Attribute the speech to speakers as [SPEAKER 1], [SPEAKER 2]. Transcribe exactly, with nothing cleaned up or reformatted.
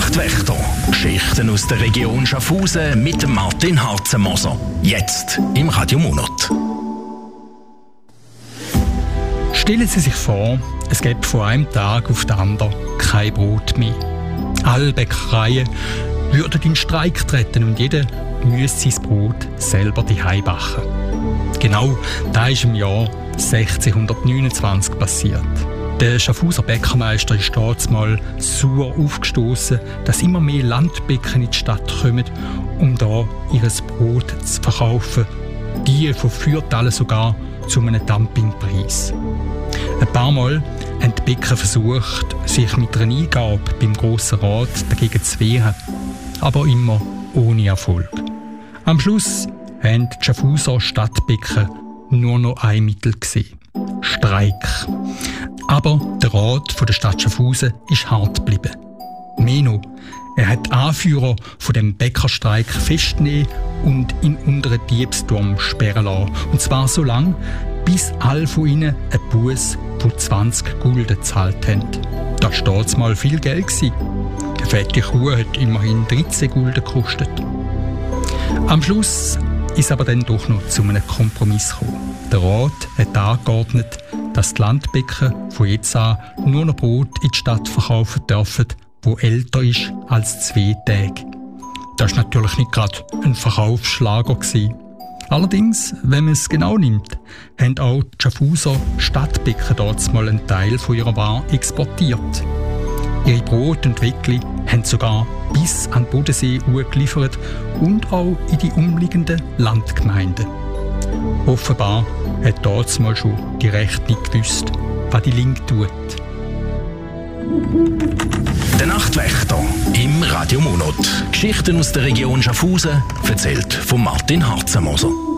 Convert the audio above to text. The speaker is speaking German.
[SPEAKER 1] Nachtwächter. Geschichten aus der Region Schaffhausen mit Martin Harzenmoser. Jetzt im Radio Monat.
[SPEAKER 2] Stellen Sie sich vor, es gäbe von einem Tag auf den anderen kein Brot mehr. Alle Bäckereien würden in Streik treten und jeder müsste sein Brot selber daheim backen. Genau das ist im Jahr sechzehnhundertneunundzwanzig passiert. Der Schaffhauser Bäckermeister ist damals mal sauer aufgestoßen, dass immer mehr Landbäcker in die Stadt kommen, um da ihr Brot zu verkaufen. Die verführt alle sogar zu einem Dumpingpreis. Ein paar Mal haben die Bäcker versucht, sich mit einer Eingabe beim Grossen Rat dagegen zu wehren, aber immer ohne Erfolg. Am Schluss haben die Schaffhauser Stadtbäcker nur noch ein Mittel gesehen: Streik. Aber der Rat der Stadt Schaffhausen ist hart geblieben. Mehr noch, er hat die Anführer von dem Bäckerstreik festnehmen und in unseren Diebsturm sperren lassen. Und zwar so lange, bis alle von ihnen einen Buß von zwanzig Gulden gezahlt haben. Das war damals mal viel Geld gewesen. Eine fette Kuh hat immerhin dreizehn Gulden gekostet. Am Schluss ist aber dann doch noch zu einem Kompromiss gekommen. Der Rat hat angeordnet, dass die Landbäcker von jetzt an nur noch Brot in die Stadt verkaufen dürfen, wo älter ist als zwei Tage. Das war natürlich nicht gerade ein Verkaufsschlager gewesen. Allerdings, wenn man es genau nimmt, haben auch die Schaffhauser Stadtbäcker dort mal einen Teil von ihrer Ware exportiert. Ihre Brot und Weckli haben sogar bis an den Bodensee geliefert und auch in die umliegenden Landgemeinden. Offenbar hat dort mal schon die Rechte nicht gewusst, was die Linke tut.
[SPEAKER 1] Der Nachtwächter im Radio Monat. Geschichten aus der Region Schaffhausen, erzählt von Martin Harzenmoser.